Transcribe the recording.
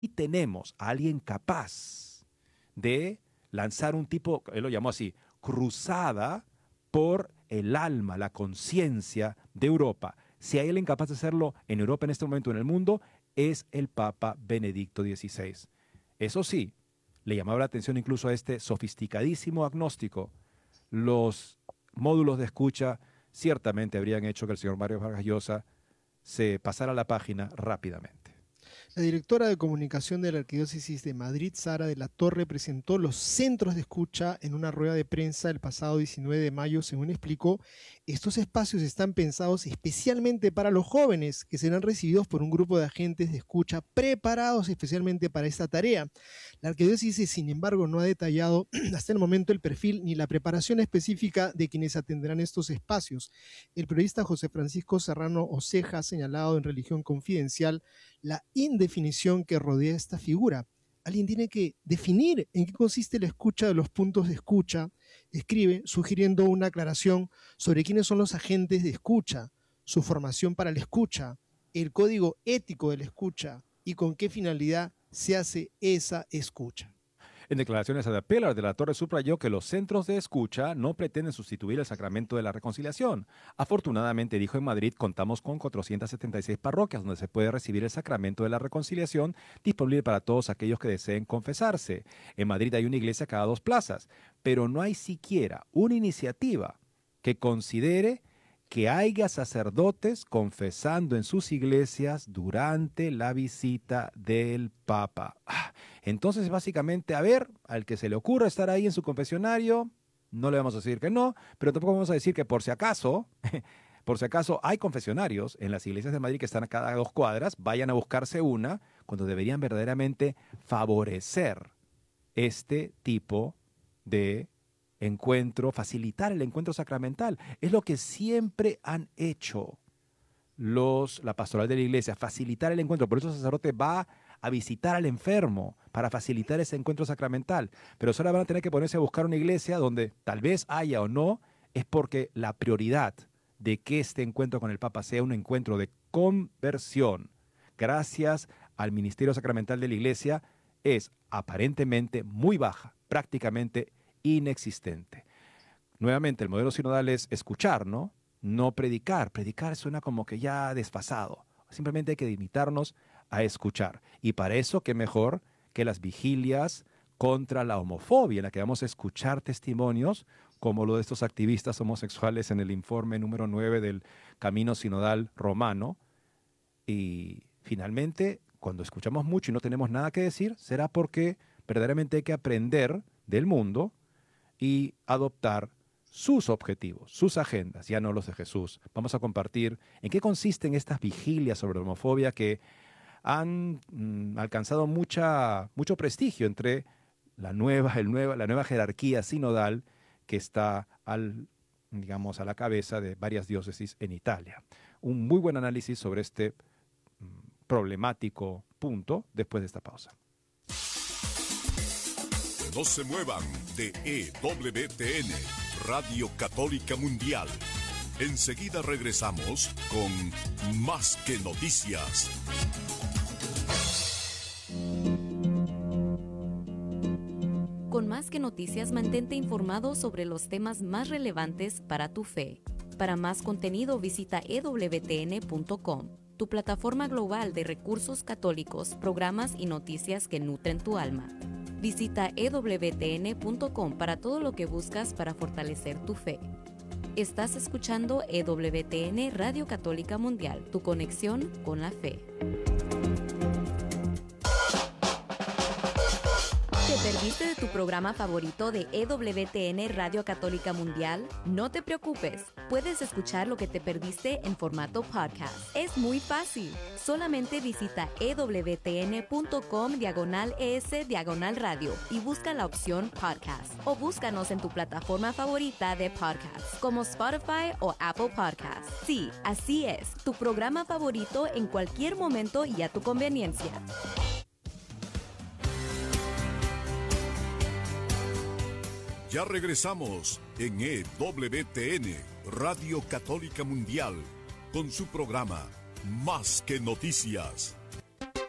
y tenemos a alguien capaz de lanzar un tipo, él lo llamó así, cruzada por el alma, la conciencia de Europa. Si hay alguien capaz de hacerlo en Europa en este momento en el mundo, es el Papa Benedicto XVI. Eso sí, le llamaba la atención incluso a este sofisticadísimo agnóstico. Los módulos de escucha ciertamente habrían hecho que el señor Mario Vargas Llosa se pasara la página rápidamente. La directora de comunicación de la Arquidiócesis de Madrid, Sara de la Torre, presentó los centros de escucha en una rueda de prensa el pasado 19 de mayo. Según explicó, estos espacios están pensados especialmente para los jóvenes, que serán recibidos por un grupo de agentes de escucha preparados especialmente para esta tarea. La Arquidiócesis, sin embargo, no ha detallado hasta el momento el perfil ni la preparación específica de quienes atenderán estos espacios. El periodista José Francisco Serrano Oceja ha señalado en Religión Confidencial la indefinición que rodea esta figura. Alguien tiene que definir en qué consiste la escucha de los puntos de escucha, escribe, sugiriendo una aclaración sobre quiénes son los agentes de escucha, su formación para la escucha, el código ético de la escucha y con qué finalidad se hace esa escucha. En declaraciones a The Pillar, de la Torre subrayó que los centros de escucha no pretenden sustituir el sacramento de la reconciliación. Afortunadamente, dijo, en Madrid contamos con 476 parroquias donde se puede recibir el sacramento de la reconciliación, disponible para todos aquellos que deseen confesarse. En Madrid hay una iglesia cada 2 plazas, pero no hay siquiera una iniciativa que considere que haya sacerdotes confesando en sus iglesias durante la visita del Papa. Entonces, básicamente, a ver, al que se le ocurra estar ahí en su confesionario, no le vamos a decir que no, pero tampoco vamos a decir que por si acaso hay confesionarios en las iglesias de Madrid que están a cada 2 cuadras, vayan a buscarse una, cuando deberían verdaderamente favorecer este tipo de encuentro, facilitar el encuentro sacramental. Es lo que siempre han hecho la pastoral de la iglesia, facilitar el encuentro. Por eso el sacerdote va a visitar al enfermo para facilitar ese encuentro sacramental. Pero solo van a tener que ponerse a buscar una iglesia donde tal vez haya o no, es porque la prioridad de que este encuentro con el Papa sea un encuentro de conversión, gracias al ministerio sacramental de la iglesia, es aparentemente muy baja, prácticamente inexistente. Nuevamente, el modelo sinodal es escuchar, ¿no? No predicar. Predicar suena como que ya desfasado. Simplemente hay que limitarnos a escuchar. Y para eso, qué mejor que las vigilias contra la homofobia, en la que vamos a escuchar testimonios como lo de estos activistas homosexuales en el informe número 9 del Camino Sinodal Romano. Y finalmente, cuando escuchamos mucho y no tenemos nada que decir, será porque verdaderamente hay que aprender del mundo y adoptar sus objetivos, sus agendas, ya no los de Jesús. Vamos a compartir en qué consisten estas vigilias sobre la homofobia que han alcanzado mucho prestigio entre la nueva jerarquía sinodal que está a la cabeza de varias diócesis en Italia. Un muy buen análisis sobre este problemático punto después de esta pausa. No se muevan de EWTN, Radio Católica Mundial. Enseguida regresamos con Más que Noticias. Con Más que Noticias, mantente informado sobre los temas más relevantes para tu fe. Para más contenido, visita ewtn.com, tu plataforma global de recursos católicos, programas y noticias que nutren tu alma. Visita ewtn.com para todo lo que buscas para fortalecer tu fe. Estás escuchando EWTN Radio Católica Mundial, tu conexión con la fe. ¿Te perdiste de tu programa favorito de EWTN Radio Católica Mundial? No te preocupes, puedes escuchar lo que te perdiste en formato podcast. Es muy fácil. Solamente visita ewtn.com/es/radio y busca la opción podcast. O búscanos en tu plataforma favorita de podcast, como Spotify o Apple Podcasts. Sí, así es, tu programa favorito en cualquier momento y a tu conveniencia. Ya regresamos en EWTN, Radio Católica Mundial, con su programa Más que Noticias.